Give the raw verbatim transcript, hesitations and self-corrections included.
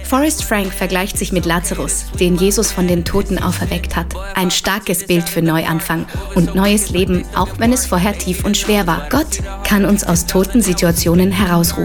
Forrest Frank vergleicht sich mit Lazarus, den Jesus von den Toten auferweckt hat. Ein starkes Bild für Neuanfang und neues Leben, auch wenn es vorher tief und schwer war. Gott kann uns aus toten Situationen herausrufen.